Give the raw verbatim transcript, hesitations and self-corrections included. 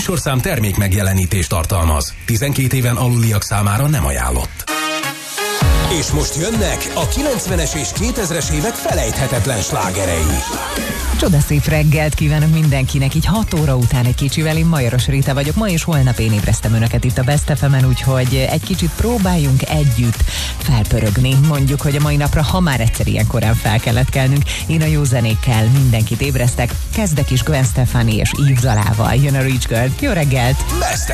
műsorszám termék megjelenítést tartalmaz. tizenkét éven aluliak számára nem ajánlott. És most jönnek a kilencvenes és kétezres évek felejthetetlen slágerei. Csodaszép reggelt kívánok mindenkinek, így hat óra után egy kicsivel. Én Majoros Rita vagyok, ma és holnap én ébresztem önöket itt a Best ef emen, úgyhogy egy kicsit próbáljunk együtt felpörögni. Mondjuk, hogy a mai napra, ha már egyszer ilyen korán fel kellett kelnünk, én a jó zenékkel mindenkit ébresztek. Kezdek is Gwen Stefani és Yves Zalával. Jön a Rich Girl. Jó reggelt! Best